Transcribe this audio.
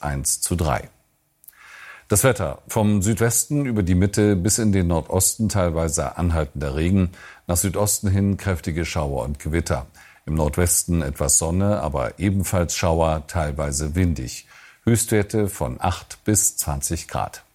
1:3. Das Wetter: Vom Südwesten über die Mitte bis in den Nordosten teilweise anhaltender Regen, nach Südosten hin kräftige Schauer und Gewitter. Im Nordwesten etwas Sonne, aber ebenfalls Schauer, teilweise windig. Höchstwerte von 8 bis 20 Grad.